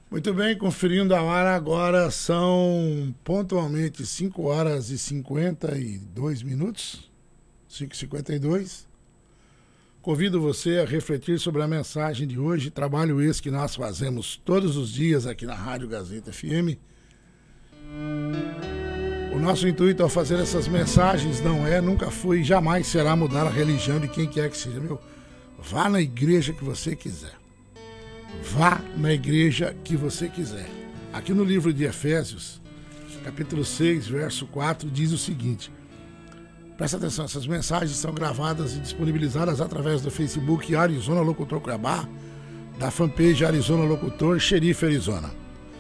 Muito bem, conferindo a hora, agora são pontualmente 5 horas e 52 minutos, 5h52. Convido você a refletir sobre a mensagem de hoje, trabalho esse que nós fazemos todos os dias aqui na Rádio Gazeta FM. O nosso intuito ao fazer essas mensagens nunca foi e jamais será mudar a religião de quem quer que seja. Vá na igreja que você quiser. Vá na igreja que você quiser. Aqui no livro de Efésios, capítulo 6, verso 4, diz o seguinte. Presta atenção, essas mensagens são gravadas e disponibilizadas através do Facebook Arizona Locutor Cuiabá, da fanpage Arizona Locutor Xerife Arizona.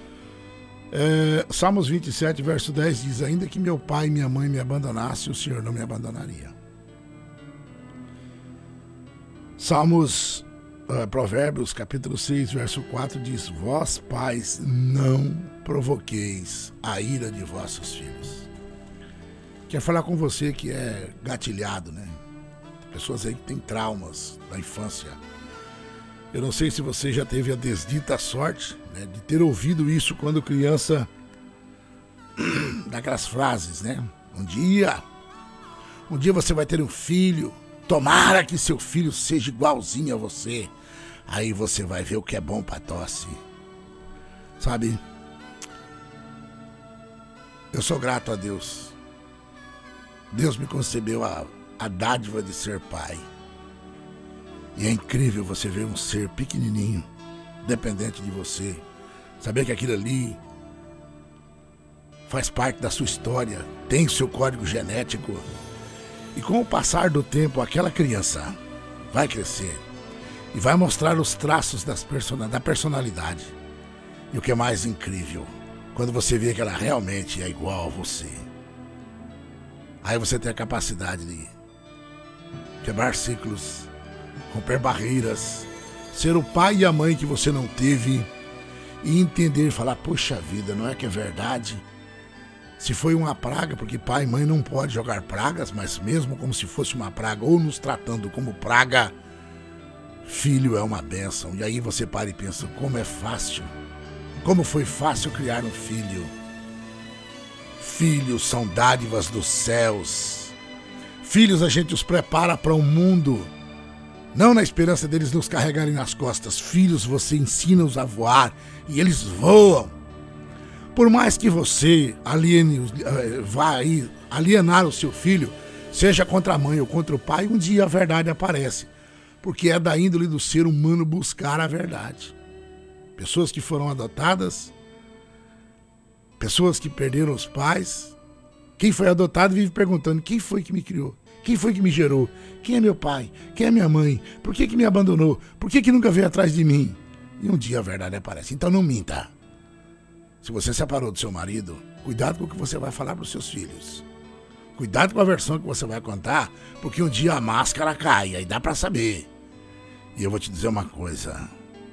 Salmos 27, verso 10 diz: ainda que meu pai e minha mãe me abandonassem, o Senhor não me abandonaria. Provérbios, capítulo 6, verso 4 diz: vós, pais, não provoqueis a ira de vossos filhos. Quero falar com você que é gatilhado, né? Pessoas aí que têm traumas da infância. Eu não sei se você já teve a desdita sorte, né, de ter ouvido isso quando criança, daquelas frases, né? Um dia você vai ter um filho, tomara que seu filho seja igualzinho a você. Aí você vai ver o que é bom pra tosse. Sabe? Eu sou grato a Deus. Deus me concedeu a dádiva de ser pai. E é incrível você ver um ser pequenininho, dependente de você. Saber que aquilo ali faz parte da sua história, tem o seu código genético. E com o passar do tempo, aquela criança vai crescer e vai mostrar os traços da personalidade. E o que é mais incrível, quando você vê que ela realmente é igual a você. Aí você tem a capacidade de quebrar ciclos, romper barreiras, ser o pai e a mãe que você não teve e entender e falar, poxa vida, não é que é verdade? Se foi uma praga, porque pai e mãe não pode jogar pragas, mas mesmo como se fosse uma praga ou nos tratando como praga, filho é uma bênção. E aí você para e pensa, como é fácil, como foi fácil criar um filho. Filhos são dádivas dos céus. Filhos a gente os prepara para um mundo, não na esperança deles nos carregarem nas costas. Filhos você ensina-os a voar e eles voam. Por mais que você vá alienar o seu filho, seja contra a mãe ou contra o pai, um dia a verdade aparece. Porque é da índole do ser humano buscar a verdade. Pessoas que foram adotadas, pessoas que perderam os pais. Quem foi adotado vive perguntando, quem foi que me criou? Quem foi que me gerou? Quem é meu pai? Quem é minha mãe? Por que me abandonou? Por que nunca veio atrás de mim? E um dia a verdade aparece. Então não minta. Se você separou do seu marido, cuidado com o que você vai falar para os seus filhos. Cuidado com a versão que você vai contar, porque um dia a máscara cai, aí dá para saber. E eu vou te dizer uma coisa.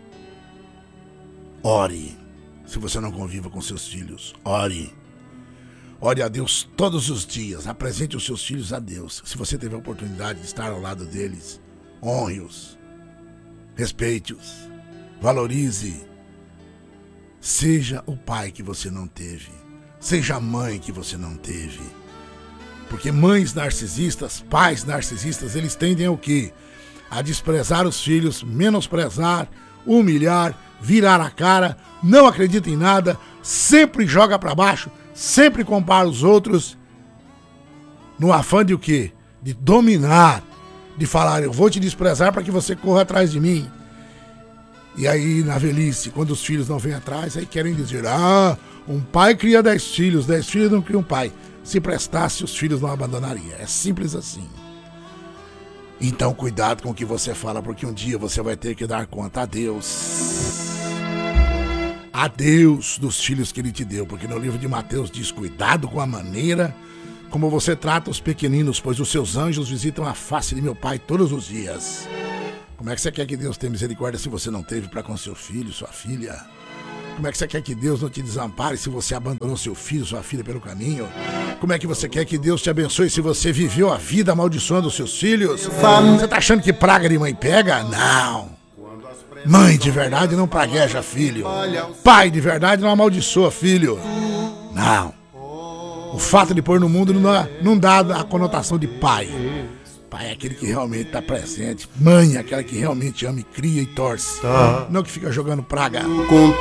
Ore. Se você não convive com seus filhos, ore. Ore a Deus todos os dias. Apresente os seus filhos a Deus. Se você teve a oportunidade de estar ao lado deles, honre-os. Respeite-os. Valorize. Seja o pai que você não teve. Seja a mãe que você não teve. Porque mães narcisistas, pais narcisistas, eles tendem ao quê? A desprezar os filhos, menosprezar, humilhar, virar a cara, não acredita em nada, sempre joga para baixo, sempre compara os outros, no afã de o quê? De dominar, de falar, eu vou te desprezar para que você corra atrás de mim. E aí, na velhice, quando os filhos não vêm atrás, aí querem dizer, um pai cria 10 filhos não cria um pai. Se prestasse, os filhos não abandonariam. É simples assim. Então, cuidado com o que você fala, porque um dia você vai ter que dar conta a Deus. A Deus dos filhos que Ele te deu, porque no livro de Mateus diz, cuidado com a maneira como você trata os pequeninos, pois os seus anjos visitam a face de meu Pai todos os dias. Como é que você quer que Deus tenha misericórdia se você não teve para com seu filho, sua filha? Como é que você quer que Deus não te desampare se você abandonou seu filho, sua filha pelo caminho? Como é que você quer que Deus te abençoe se você viveu a vida amaldiçoando os seus filhos? Você tá achando que praga de mãe pega? Não. Mãe de verdade não pragueja filho. Pai de verdade não amaldiçoa filho. Não. O fato de pôr no mundo não dá a conotação de pai. Pai é aquele que realmente está presente. Mãe é aquela que realmente ama e cria e torce. Não que fica jogando praga.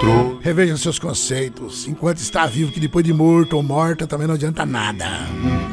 Reveja seus conceitos enquanto está vivo, que depois de morto ou morta também não adianta nada.